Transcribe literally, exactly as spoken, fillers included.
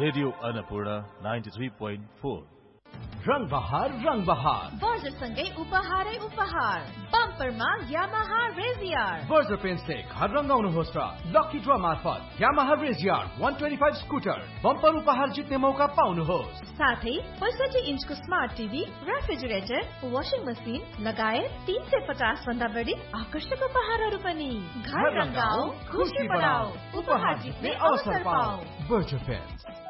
Radio Annapurna ninety three point four. रंग बहार रंग बहार बर्जर सँगै उपहारै उपहार बम्परमा यामाहा रेजियर बर्जर पेन्टले घर रंगाउनुहोस् र लकी ड्र मार्फत Yamaha रेजियर one twenty-five scooter bumper उपहार जित्ने मौका पाउनुहोस्। साथै पैंसठी इन्चको smart TV, refrigerator, washing machine लगायत तीन सय पचास भन्दा बढी आकर्षक उपहारहरू पनि। घर रंगाऊ, खुसी बनाऊ, उपहार जित्ने अवसर पाऊ। Berger pant.